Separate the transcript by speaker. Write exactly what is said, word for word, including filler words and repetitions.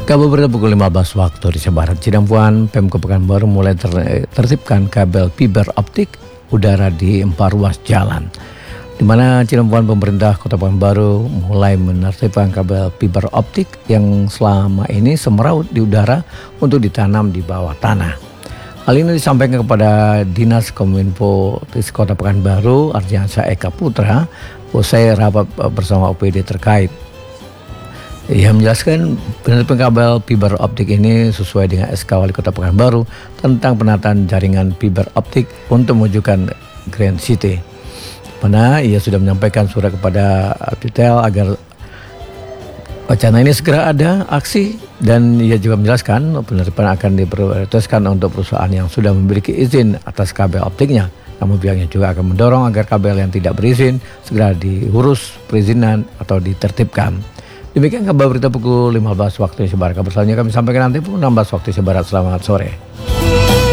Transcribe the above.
Speaker 1: Kabar berita pukul lima belas waktu Indonesia Barat, Cirampuan, Pemkot Pekanbaru mulai ter- tertibkan kabel fiber optik udara di empat ruas jalan. Di mana Cirampuan pemerintah Kota Pekanbaru mulai menertibkan kabel fiber optik yang selama ini semeraut di udara untuk ditanam di bawah tanah. Hal ini disampaikan kepada Dinas Kominfo Kota Pekanbaru Ardiansyah Eka Putra usai rapat bersama O P D terkait. Ia menjelaskan penerbitan kabel fiber optik ini sesuai dengan S K Wali Kota Pekanbaru tentang penataan jaringan fiber optik untuk mewujudkan Green City. Mana ia sudah menyampaikan surat kepada detail agar wacana ini segera ada aksi, dan ia juga menjelaskan penerbitan akan diprioritaskan untuk perusahaan yang sudah memiliki izin atas kabel optiknya. Namun pihaknya juga akan mendorong agar kabel yang tidak berizin segera diurus perizinan atau ditertibkan. Demikian kabar berita pukul lima belas waktu Indonesia Barat. Kabar selanjutnya kami sampaikan nanti pukul enam belas waktu Indonesia Barat. Selamat sore.